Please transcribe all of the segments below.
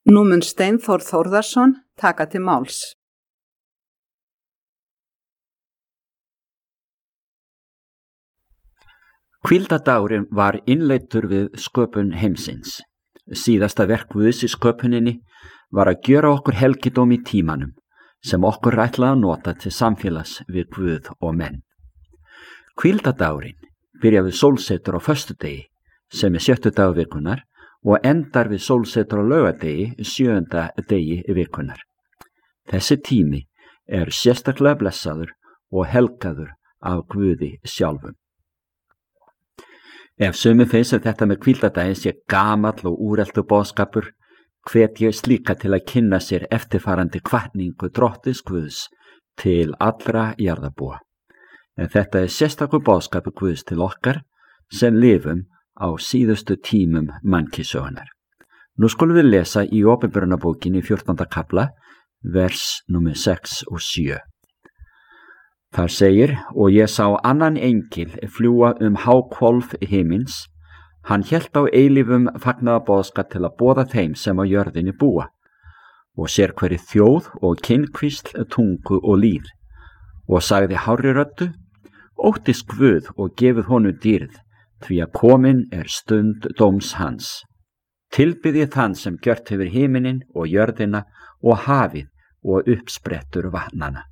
Nú mun Steinþór Þórðarson taka til máls. Hvíldardagurinn var innleiddur við sköpun heimsins. Síðasta verk Guðs í sköpuninni var að gjöra okkur helgidóm í tímanum sem okkur ætlaði að nota til samfélags við Guð og menn. Hvíldardagurinn byrjar við sólsetur á föstudegi sem 7. dagur vikunar og endar við sólsetur á laugardegi 7. degi vikunar. Þessi tími sérstaklega blessaður og helgaður af Guði sjálfum. Ef sumir finnst þetta með hvíldardaginn sé gamall og úreltur boðskapur, hvet ég slíka til að kynna sér eftirfarandi hvatningu Drottins Guðs til allra jarðarbúa. En þetta sérstakur boðskapur Guðs til okkar sem lifum á síðustu tímum mannkynssögunnar. Nú skulum við lesa í Opinberunarbókinni 14. kafla, vers nr. 6 og 7. Þar segir, og ég sá annan engil fljúga háhvolf himins, hann hélt á eilífum fagnaðarboðskap til að boða þeim sem á jörðinni búa, og sér hverri þjóð og kynnkvísl, tungu og lýð, og sagði hárri röddu, óttist Guð og gefið honum dýrð, því að komin stund dóms hans. Tilbiðið þann sem gjört hefur himinin og jörðina og hafið og uppsprettur vatnana.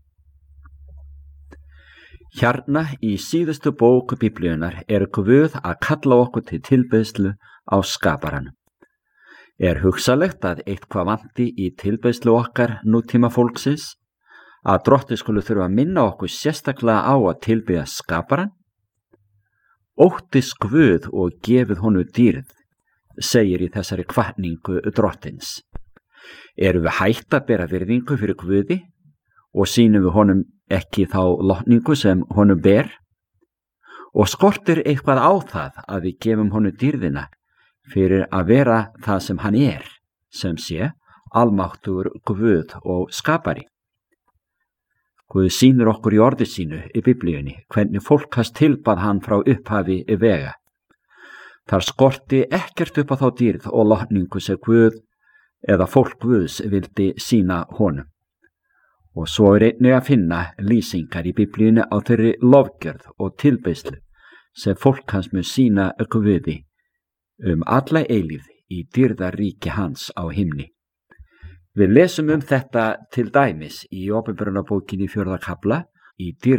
Hérna í síðustu bók Biblíunnar Guð að kalla okkur til tilbeiðslu á skaparanum. Hugsanlegt að eitthvað vanti í tilbeiðslu okkar nútíma fólksins, að Drottinn skuli þurfa að minna okkur sérstaklega á að tilbiðja skaparan? Óttist Guð og gefið honum dýrð, segir í þessari hvatningu Drottins. Við hætt að bera virðingu fyrir Guði og sýnum við honum ekki þá lotningu sem honum ber? Og skortir eitthvað á það að við gefum honum dýrðina fyrir að vera það sem hann sem sé almáttugur Guð og skapari? Guð sýnir okkur í orði sínu í Biblíunni hvernig fólk hans tilbað hann frá upphafi vega. Þar skorti ekkert upp á þá dýrð og lotningu sem Guð eða fólk Guðs vildi sýna honum. Og svo einnig að finna lýsingar í Biblíunni á þeirri lofgjörð og tilbeiðslu sem fólk hans mun sýna Guði alla eilífð í dýrðaríki hans á himni. Við lesum þetta til dæmis í Opinberunarbókinni 4. kafla í